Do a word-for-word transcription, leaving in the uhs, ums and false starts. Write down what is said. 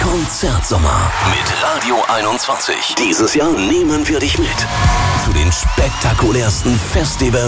Konzertsommer mit Radio einundzwanzig. Dieses Jahr nehmen wir dich mit zu den spektakulärsten Festivals